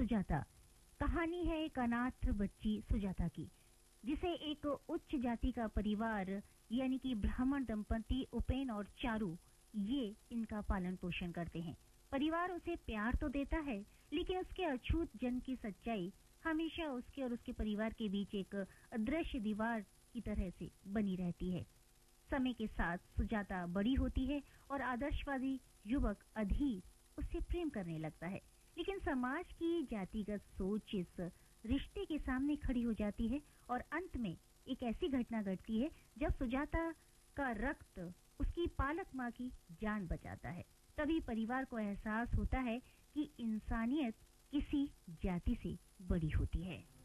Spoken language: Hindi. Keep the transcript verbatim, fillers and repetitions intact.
सुजाता। कहानी है एक अनाथ बच्ची सुजाता की, जिसे एक उच्च जाति का परिवार यानी कि ब्राह्मण दंपति उपेन और चारू ये इनका पालन पोषण करते हैं। परिवार उसे प्यार तो देता है, लेकिन उसके अछूत जन्म की सच्चाई हमेशा उसके और उसके परिवार के बीच एक अदृश्य दीवार की तरह से बनी रहती है। समय के साथ सुजाता बड़ी होती है और आदर्शवादी युवक अधीर उससे प्रेम करने लगता है, लेकिन समाज की जातिगत सोच इस रिश्ते के सामने खड़ी हो जाती है और अंत में एक ऐसी घटना घटती है जब सुजाता का रक्त उसकी पालक माँ की जान बचाता है। तभी परिवार को एहसास होता है कि इंसानियत किसी जाति से बड़ी होती है।